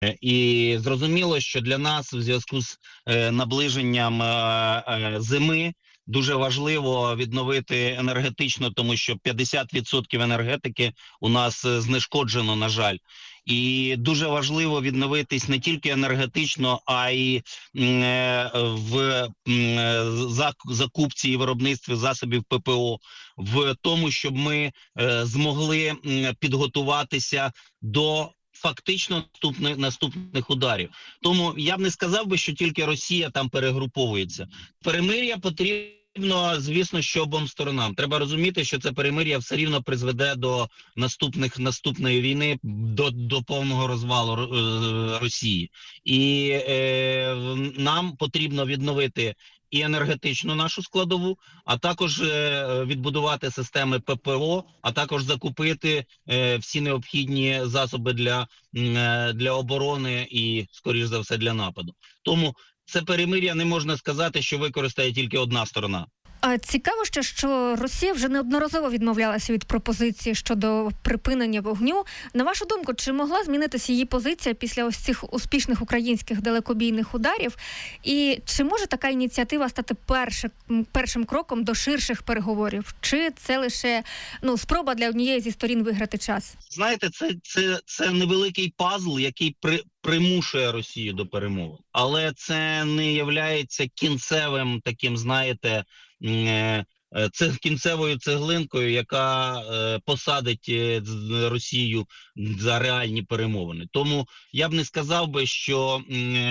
І зрозуміло, що для нас в зв'язку з наближенням зими дуже важливо відновити енергетично, тому що 50% енергетики у нас знешкоджено, на жаль. І дуже важливо відновитись не тільки енергетично, а й в закупці і виробництві засобів ППО, в тому, щоб ми змогли підготуватися до фактично наступних ударів. Тому я б не сказав би, що тільки Росія там перегруповується. Перемир'я потрібно, звісно, що обом сторонам. Треба розуміти, що це перемир'я все рівно призведе до наступної війни, до повного розвалу Росії. І нам потрібно відновити і енергетичну нашу складову, а також відбудувати системи ППО, а також закупити всі необхідні засоби для оборони і, скоріш за все, для нападу. Тому це перемир'я не можна сказати, що використає тільки одна сторона. А цікаво ще, що Росія вже неодноразово відмовлялася від пропозиції щодо припинення вогню. На вашу думку, чи могла змінитися її позиція після ось цих успішних українських далекобійних ударів? І чи може така ініціатива стати першим кроком до ширших переговорів? Чи це лише спроба для однієї зі сторін виграти час? Знаєте, це невеликий пазл, який примушує Росію до перемовин. Але це не являється кінцевим таким, знаєте, це кінцевою цеглинкою, яка посадить Росію за реальні перемовини. Тому я б не сказав би, що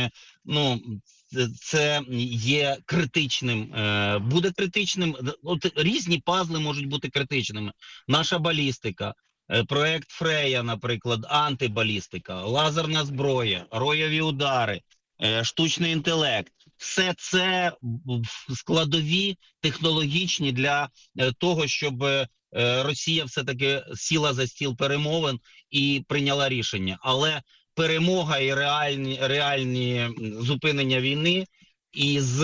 це є критичним. Буде критичним. От різні пазли можуть бути критичними. Наша балістика, проект Фрея, наприклад, антибалістика, лазерна зброя, роєві удари, штучний інтелект. Все це складові технологічні для того, щоб Росія все-таки сіла за стіл перемовин і прийняла рішення. Але перемога і реальні зупинення війни із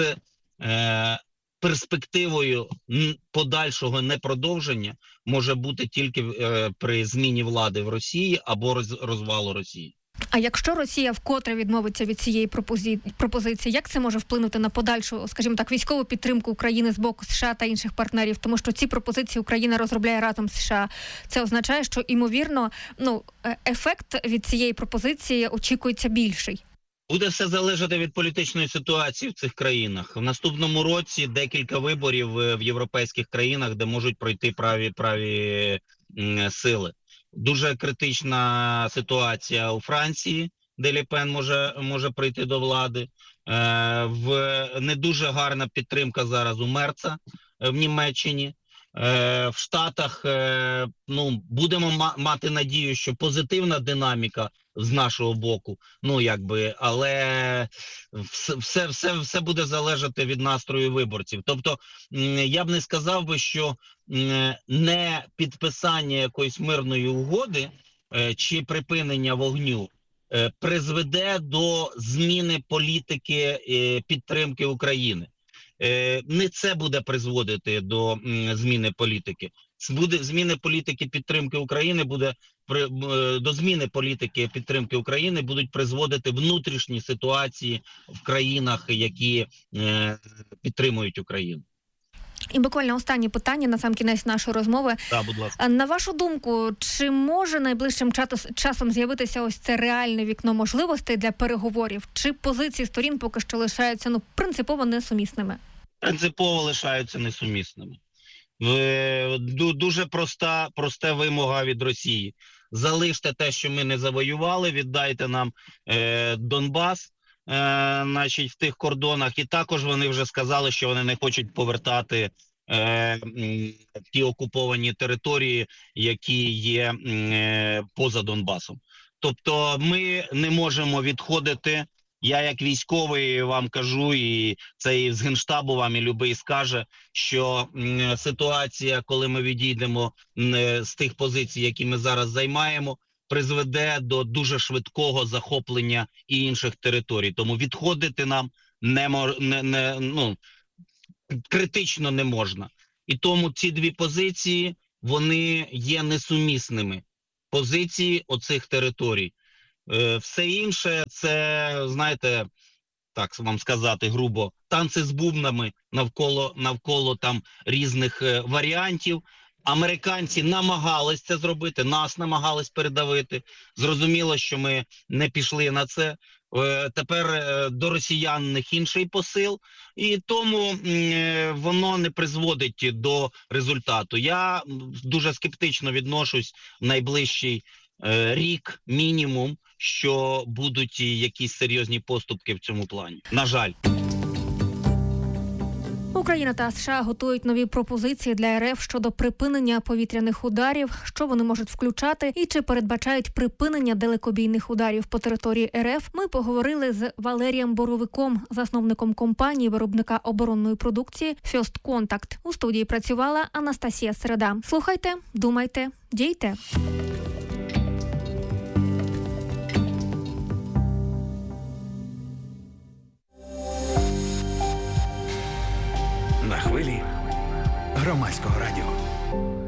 перспективою подальшого непродовження може бути тільки при зміні влади в Росії або розвалу Росії. А якщо Росія вкотре відмовиться від цієї пропозиції, як це може вплинути на подальшу, скажімо так, військову підтримку України з боку США та інших партнерів? Тому що ці пропозиції Україна розробляє разом з США. Це означає, що, ймовірно, ефект від цієї пропозиції очікується більший. Буде все залежати від політичної ситуації в цих країнах. В наступному році декілька виборів в європейських країнах, де можуть пройти праві сили. Дуже критична ситуація у Франції, де Ле Пен може прийти до влади. Не дуже гарна підтримка зараз у Мерца в Німеччині. В Штатах будемо мати надію, що позитивна динаміка з нашого боку, але все буде залежати від настрою виборців. Тобто я б не сказав би, що не підписання якоїсь мирної угоди чи припинення вогню призведе до зміни політики підтримки України. Не це буде призводити до зміни політики. Зміни політики підтримки України до зміни політики підтримки України будуть призводити внутрішні ситуації в країнах, які підтримують Україну. І буквально останнє питання на сам кінець нашої розмови. Так, будь ласка. На вашу думку, чи може найближчим часом з'явитися ось це реальне вікно можливостей для переговорів? Чи позиції сторін поки що лишаються принципово несумісними? Принципово лишаються несумісними. Дуже проста вимога від Росії. Залиште те, що ми не завоювали, віддайте нам Донбас, в тих кордонах. І також вони вже сказали, що вони не хочуть повертати ті окуповані території, які є поза Донбасом. Тобто ми не можемо відходити. Я як військовий вам кажу, і це і з Генштабу вам і любий скаже, що ситуація, коли ми відійдемо з тих позицій, які ми зараз займаємо, призведе до дуже швидкого захоплення і інших територій. Тому відходити нам критично не можна. І тому ці дві позиції, вони є несумісними. Позиції оцих територій. Все інше – це, знаєте, так вам сказати грубо, танці з бубнами навколо там різних варіантів. Американці намагались це зробити, нас намагались передавити. Зрозуміло, що ми не пішли на це. Тепер до росіян в них інший посил, і тому воно не призводить до результату. Я дуже скептично відношусь в найближчий рік мінімум, що будуть якісь серйозні поступки в цьому плані. На жаль. Україна та США готують нові пропозиції для РФ щодо припинення повітряних ударів, що вони можуть включати і чи передбачають припинення далекобійних ударів по території РФ. Ми поговорили з Валерієм Боровиком, засновником компанії виробника оборонної продукції First Contact. У студії працювала Анастасія Середа. Слухайте, думайте, дійте. На хвилі Громадського радіо.